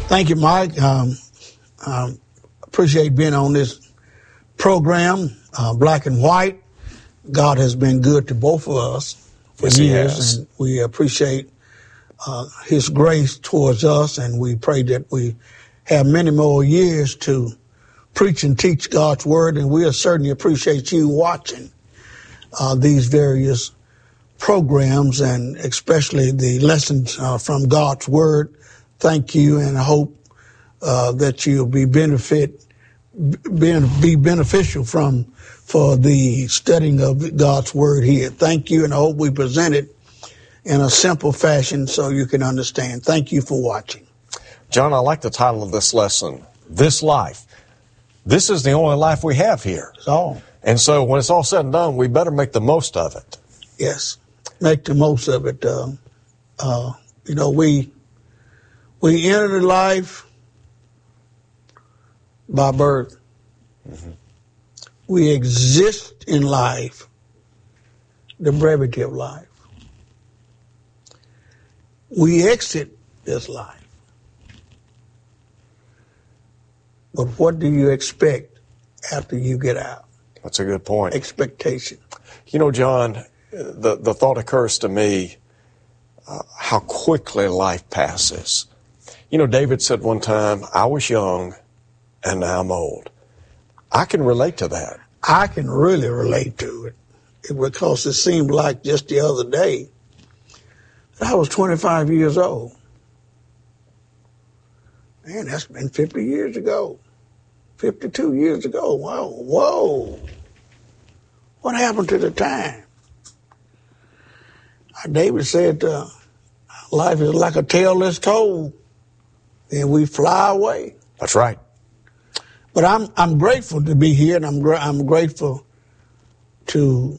Thank you, Mike. Appreciate being on this program, Black and White. God has been good to both of us for years, and we appreciate His grace towards us, and we pray that we have many more years to preach and teach God's Word, and we certainly appreciate you watching these various programs, and especially the lessons from God's Word. Thank you, and I hope that you'll be beneficial for the studying of God's Word here. Thank you, and I hope we present it in a simple fashion so you can understand. Thank you for watching. John, I like the title of this lesson, This Life. This is the only life we have here. That's all. And so when it's all said and done, we better make the most of it. Yes, make the most of it. We enter life by birth. Mm-hmm. We exist in life, the brevity of life. We exit this life. But what do you expect after you get out? That's a good point. Expectation. You know, John, the thought occurs to me how quickly life passes. You know, David said one time, I was young and now I'm old. I can relate to that. I can really relate to it because it seemed like just the other day that I was 25 years old. Man, that's been 50 years ago. 52 years ago. Wow. Whoa. What happened to the time? David said, life is like a tale that's told, and we fly away. That's right. But I'm grateful to be here, and I'm grateful to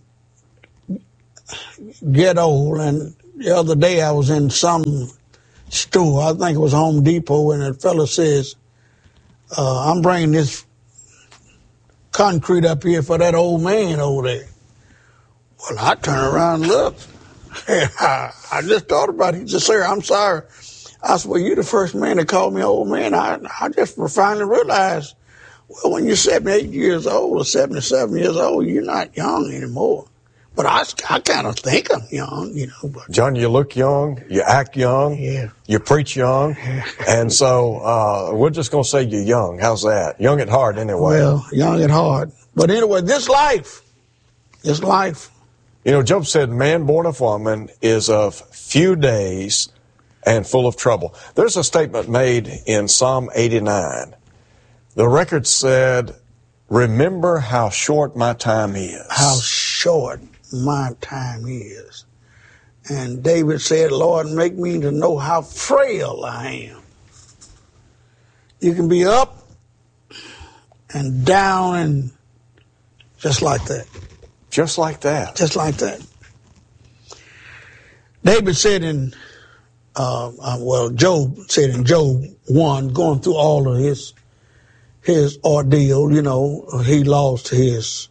get old. And the other day I was in some store, I think it was Home Depot, and a fellow says, I'm bringing this concrete up here for that old man over there. Well, I turn around and look. I just thought about it. He said, sir, I'm sorry. I said, well, you're the first man to call me old man. I just finally realized, well, when you're 78 years old or 77 years old, you're not young anymore. But I kind of think I'm young, you know. But John, you look young, you act young, yeah. You preach young, and so we're just going to say you're young. How's that? Young at heart, anyway. Well, young at heart. But anyway, this life. You know, Job said, man born of woman is of few days and full of trouble. There's a statement made in Psalm 89. The record said, remember how short my time is. How short my time is. And David said, Lord, make me to know how frail I am. You can be up and down and just like that. Just like that. Just like that. David said Job said in Job 1, going through all of his ordeal, you know, he lost his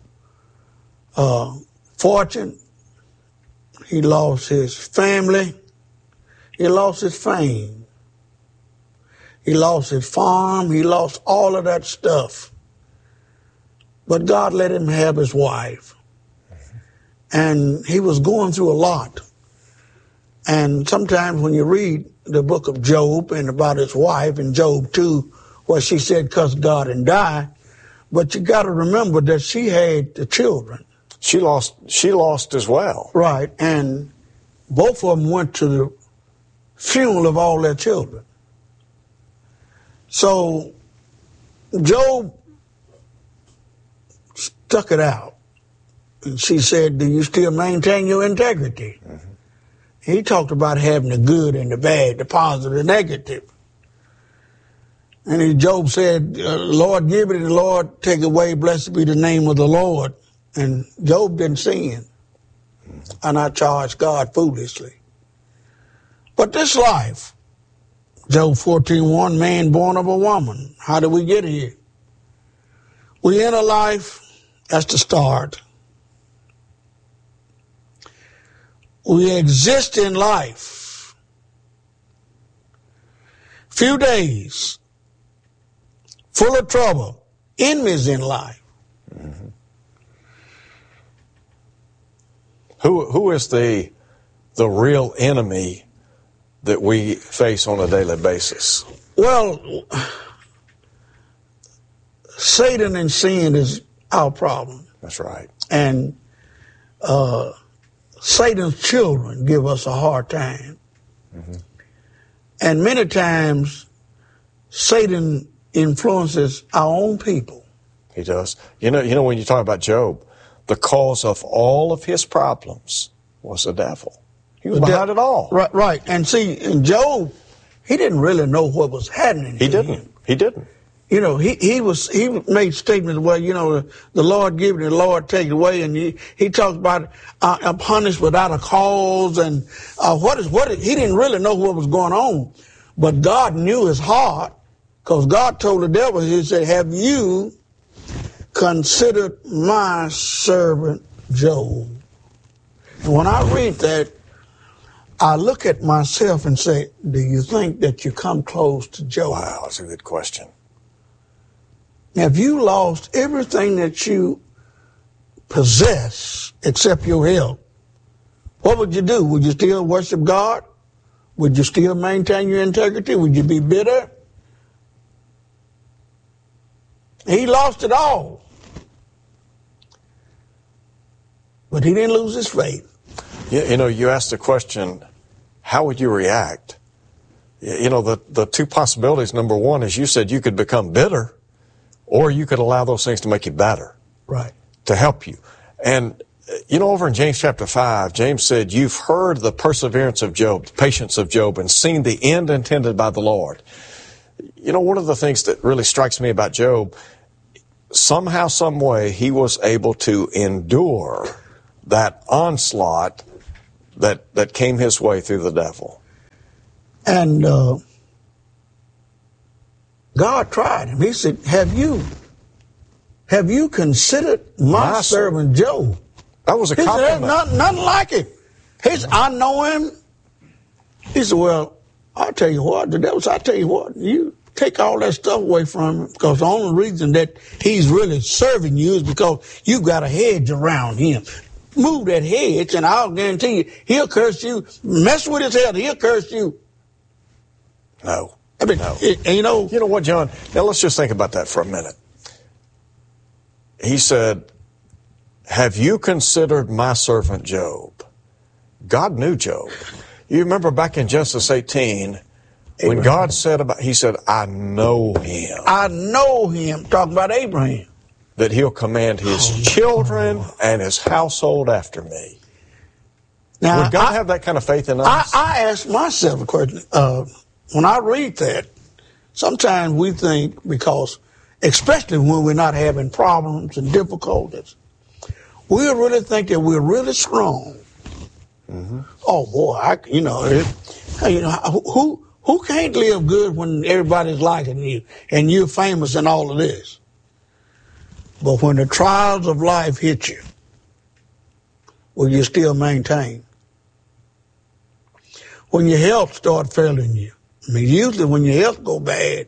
fortune, he lost his family, he lost his fame, he lost his farm, he lost all of that stuff. But God let him have his wife. And he was going through a lot. And sometimes when you read the book of Job and about his wife in Job 2, where she said, cuss God and die, but you got to remember that she had the children. She lost as well. Right. And both of them went to the funeral of all their children. So Job stuck it out. And she said, do you still maintain your integrity? Mm-hmm. He talked about having the good and the bad, the positive and the negative. And Job said, Lord give it and the Lord take away, blessed be the name of the Lord. And Job didn't sin. And I charged God foolishly. But this life, Job 14:1, man born of a woman. How did we get here? We enter life, that's the start. We exist in life. few days, full of trouble, enemies in life. Mm-hmm. Who is the real enemy that we face on a daily basis? Well, Satan and sin is our problem. That's right. And Satan's children give us a hard time. Mm-hmm. And many times, Satan influences our own people. He does. You know, when you talk about Job, the cause of all of his problems was the devil. He was behind it all. Right. And see, in Job, he didn't really know what was happening to him. He didn't. You know, he made statements where, you know, the Lord give it, the Lord take it away, and he talked about I'm punished without a cause, and he didn't really know what was going on, but God knew his heart, because God told the devil, he said, have you considered my servant Job? And when I read that, I look at myself and say, do you think that you come close to Job? Wow, that's a good question. If you lost everything that you possess except your health, what would you do? Would you still worship God? Would you still maintain your integrity? Would you be bitter? He lost it all. But he didn't lose his faith. Yeah, you know, you asked the question, how would you react? You know, the two possibilities, number one, is you said you could become bitter, or you could allow those things to make you better. Right. To help you. And, you know, over in James chapter 5, James said, you've heard the perseverance of Job, the patience of Job, and seen the end intended by the Lord. You know, one of the things that really strikes me about Job, somehow, some way, he was able to endure that onslaught that came his way through the devil. And God tried him. He said, have you considered my servant Job? That was a compliment. He said, there's nothing like it. He said, I know him. He said, well, I'll tell you what, the devil said, I'll tell you what, you take all that stuff away from him, because the only reason that he's really serving you is because you've got a hedge around him. Move that hedge, and I'll guarantee you, he'll curse you. Mess with his head, he'll curse you. No. I mean, no. You know what, John? Now let's just think about that for a minute. He said, have you considered my servant Job? God knew Job. You remember back in Genesis 18, when God said he said, I know him. I know him, talking about Abraham. That he'll command his children and his household after me. Now, would God have that kind of faith in us? I ask myself a question. When I read that, sometimes we think, because, especially when we're not having problems and difficulties, we really think that we're really strong. Mm-hmm. Oh boy, who can't live good when everybody's liking you and you're famous and all of this? But when the trials of life hit you, will you still maintain? When your health starts failing you, I mean, usually when your health go bad,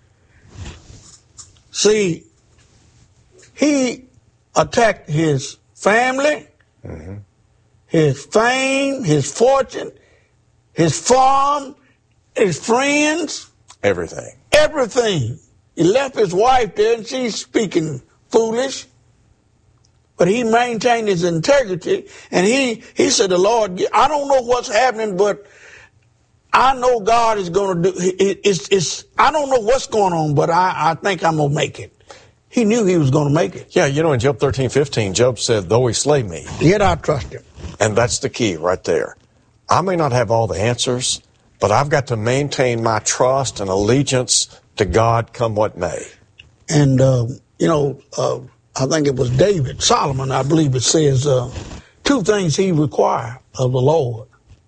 see, he attacked his family, mm-hmm. his fame, his fortune, his farm, his friends. Everything. He left his wife there, and she's speaking foolish. But he maintained his integrity, and he said, the Lord, I don't know what's happening, but I know God is going to do it. I don't know what's going on, but I think I'm going to make it. He knew he was going to make it. Yeah, you know, in Job 13:15, Job said, though he slay me, yet I trust him. And that's the key right there. I may not have all the answers, but I've got to maintain my trust and allegiance to God come what may. And, I think it was David, Solomon, I believe it says, two things he required of the Lord.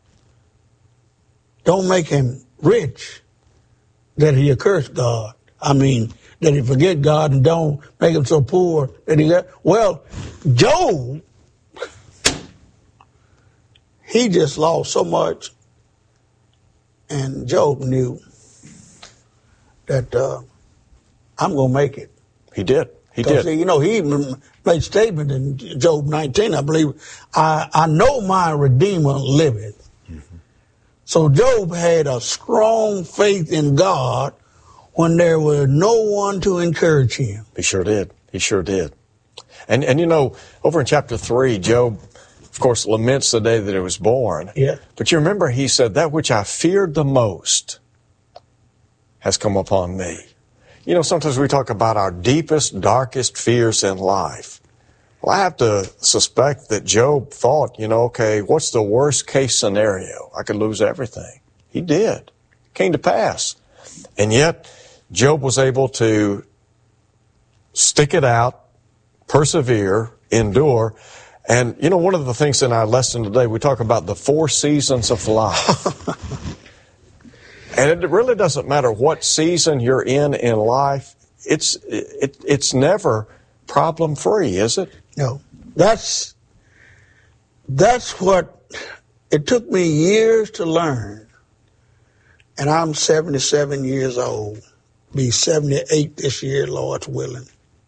Don't make him rich, that he curse God. I mean, that he forget God, and don't make him so poor that he got. Well, Job, he just lost so much, and Job knew. that I'm going to make it. He did. He Because, did. you know, he even made a statement in Job 19, I believe, I know my Redeemer liveth. Mm-hmm. So Job had a strong faith in God when there was no one to encourage him. He sure did. He sure did. And you know, over in chapter 3, Job, of course, laments the day that he was born. Yeah. But you remember he said, that which I feared the most has come upon me. You know, sometimes we talk about our deepest, darkest fears in life. Well, I have to suspect that Job thought, you know, okay, what's the worst case scenario? I could lose everything. He did. Came to pass. And yet, Job was able to stick it out, persevere, endure. And, you know, one of the things in our lesson today, we talk about the 4 seasons of life. And it really doesn't matter what season you're in life. It's never problem-free, is it? No. That's what it took me years to learn. And I'm 77 years old. Be 78 this year, Lord's willing.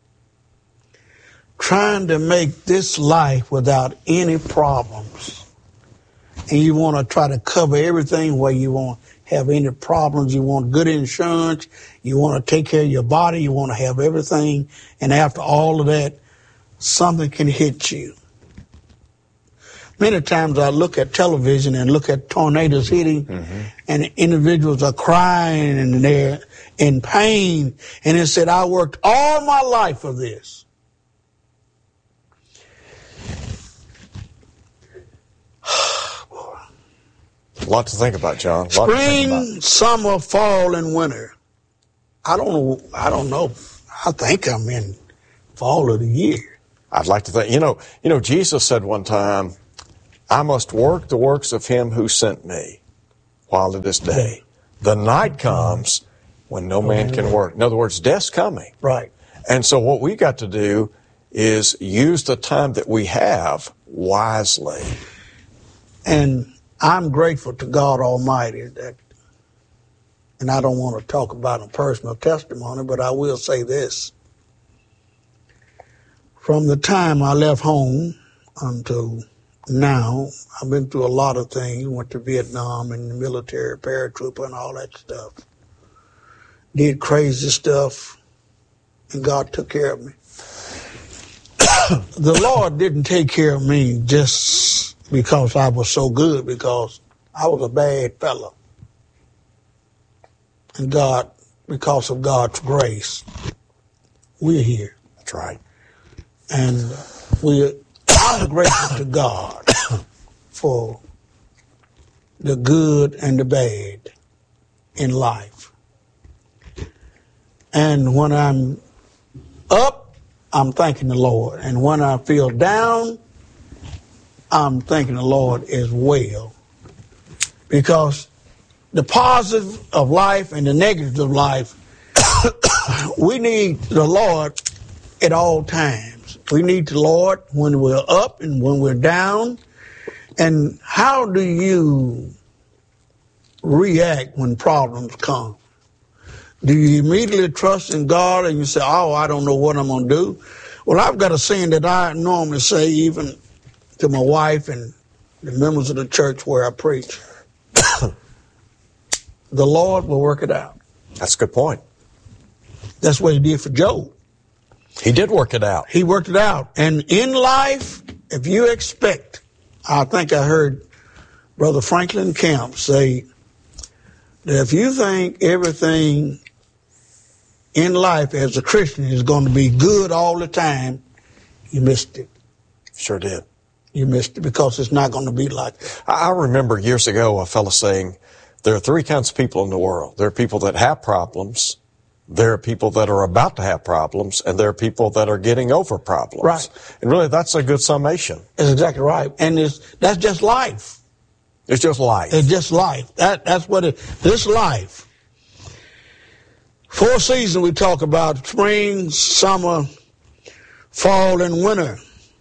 Trying to make this life without any problems. And you want to try to cover everything where you won't have any problems. You want good insurance. You want to take care of your body. You want to have everything. And after all of that, something can hit you. Many times I look at television and look at tornadoes hitting, and individuals are crying and they're in pain. And it said, I worked all my life for this. A lot to think about, John. Spring, summer, fall, and winter. I don't know. I think I'm in fall of the year. I'd like to think, you know, Jesus said one time, I must work the works of him who sent me while it is day. The night comes when no man can work. In other words, death's coming. Right. And so what we got to do is use the time that we have wisely. And I'm grateful to God Almighty that, and I don't want to talk about a personal testimony, but I will say this. From the time I left home until now, I've been through a lot of things. Went to Vietnam and the military, paratrooper and all that stuff. Did crazy stuff, and God took care of me. The Lord didn't take care of me just because I was so good, because I was a bad fella. And God, because of God's grace, we're here. That's right. And I'm grateful to God for the good and the bad in life. And when I'm up, I'm thanking the Lord. And when I feel down, I'm thanking the Lord as well. Because the positive of life and the negative of life, we need the Lord at all times. We need the Lord when we're up and when we're down. And how do you react when problems come? Do you immediately trust in God and you say, oh, I don't know what I'm going to do? Well, I've got a saying that I normally say even to my wife and the members of the church where I preach. The Lord will work it out. That's a good point. That's what he did for Job. He did work it out. He worked it out. And in life, if you expect, I think I heard Brother Franklin Camp say that if you think everything in life as a Christian is going to be good all the time, you missed it. Sure did. You missed it, because it's not going to be like that. I remember years ago a fellow saying, there are 3 kinds of people in the world. There are people that have problems, there are people that are about to have problems, and there are people that are getting over problems. Right. And really, that's a good summation. That's exactly right. And that's just life. It's just life. It's just life. That's what this life. 4 seasons we talk about: spring, summer, fall, and winter.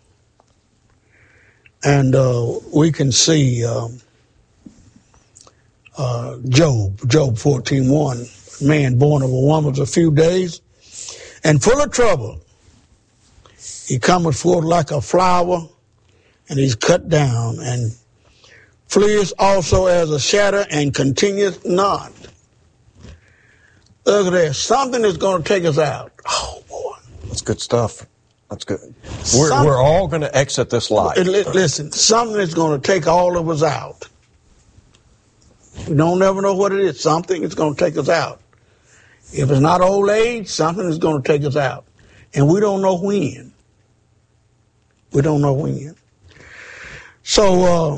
And we can see Job 14:1. man born of a woman a few days, and full of trouble. He cometh forth like a flower, and he's cut down, and fleeth also as a shadow, and continueth not. Look at that. Something is going to take us out. Oh, boy. That's good stuff. That's good. We're all going to exit this life. Listen, something is going to take all of us out. We don't ever know what it is. Something is going to take us out. If it's not old age, something is going to take us out. And we don't know when. We don't know when. So,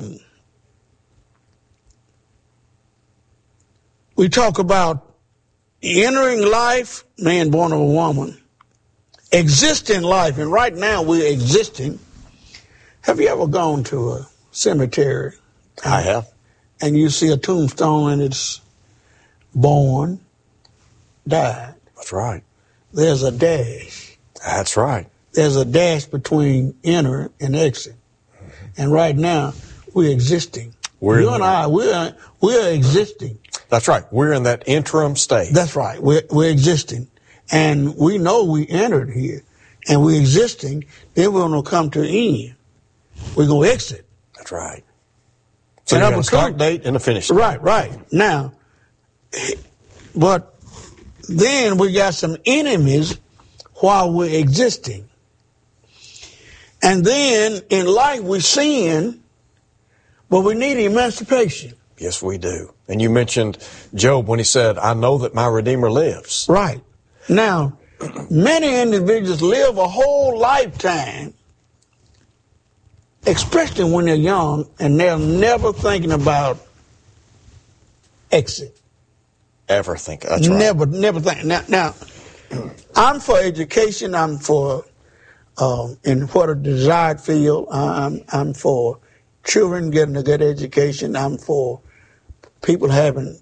we talk about entering life, man born of a woman, existing life, and right now we're existing. Have you ever gone to a cemetery? I have. And you see a tombstone and it's born, died. That's right. There's a dash. That's right. There's a dash between enter and exit. Mm-hmm. And right now, we're existing. You and I, we're existing. That's right. We're in that interim state. That's right. We're existing. And we know we entered here. And we're existing. Then we're going to come to the end. We're going to exit. That's right. So you have a start date and a finish date. Right. Now, but then we got some enemies while we're existing. And then in life we sin, but we need emancipation. Yes, we do. And you mentioned Job when he said, I know that my Redeemer lives. Right. Now, many individuals live a whole lifetime, especially when they're young, and they're never thinking about exit. Ever think. That's right. Never think. Now, I'm for education. I'm for, in what a desired field. I'm for children getting a good education. I'm for people having